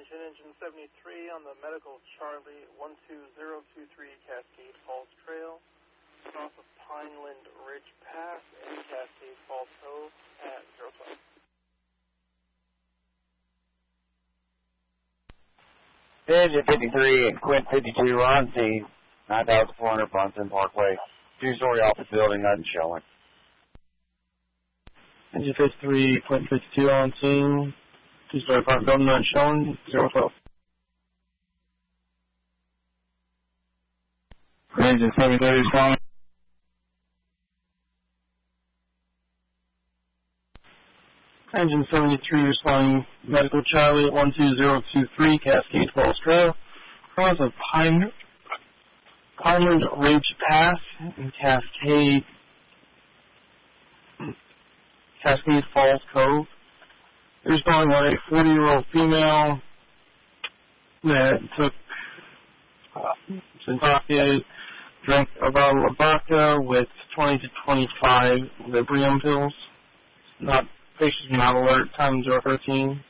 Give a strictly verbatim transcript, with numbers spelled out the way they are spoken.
Attention, engine seventy-three on the medical Charlie one two zero two three Cascade Falls Trail, off of Pineland Ridge Pass in Cascade Falls Cove at zero twelve. Engine fifty-three and Quint fifty-two, we're on scene, nine thousand four hundred Bunsen Parkway, two-story office building, nothing showing. Engine fifty-three, Quint fifty-two on scene, two-story apartment building, not showing, zero twelve. Engine seventy-three, responding. Engine seventy-three, responding, medical Charlie one two zero two three, Cascade Falls Trail, across of Pine, Pineland Ridge Pass in Cascade, Cascade Falls Cove. Responding on a forty-year-old female that took uh, Synthocate, drank a bottle of vodka with twenty to twenty-five Librium pills. Not, patient's not alert, time zero thirteen.